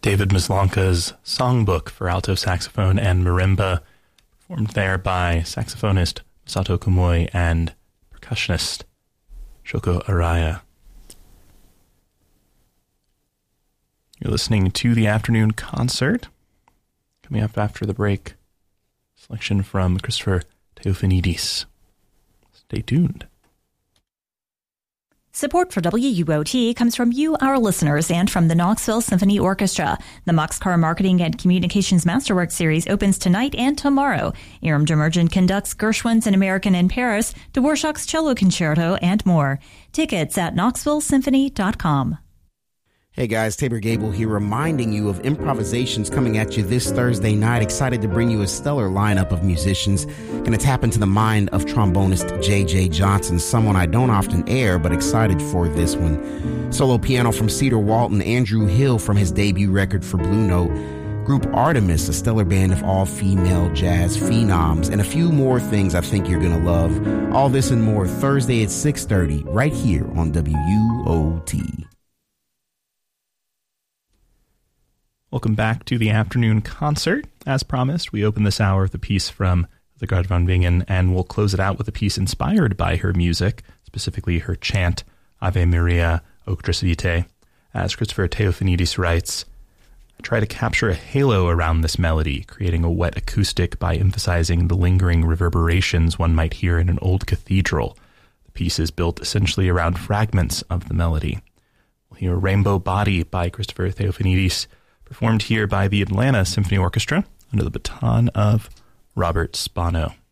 David Maslanka's Songbook for alto saxophone and marimba, performed there by saxophonist Masato Kamui and percussionist Shoko Araya. You're listening to the afternoon concert. Coming up after the break, selection from Christopher Theophanidis. Stay tuned. Support for WUOT comes from you, our listeners, and from the Knoxville Symphony Orchestra. The Moxcar Marketing and Communications Masterwork Series opens tonight and tomorrow. Aram Demerjen conducts Gershwin's An American in Paris, Dvorak's Cello Concerto, and more. Tickets at knoxvillesymphony.com. Hey guys, Tabor Gable here, reminding you of improvisations coming at you this Thursday night. Excited to bring you a stellar lineup of musicians. Going to tap into the mind of trombonist J.J. Johnson, someone I don't often air, but excited for this one. Solo piano from Cedar Walton, Andrew Hill from his debut record for Blue Note. Group Artemis, a stellar band of all-female jazz phenoms, and a few more things I think you're going to love. All this and more Thursday at 6:30, right here on WUOT. Welcome back to the afternoon concert. As promised, we open this hour with a piece from Hildegard von Bingen, and we'll close it out with a piece inspired by her music, specifically her chant, Ave Maria, Octrus Vitae. As Christopher Theophanidis writes, I try to capture a halo around this melody, creating a wet acoustic by emphasizing the lingering reverberations one might hear in an old cathedral. The piece is built essentially around fragments of the melody. We'll hear Rainbow Body by Christopher Theophanidis, performed here by the Atlanta Symphony Orchestra under the baton of Robert Spano.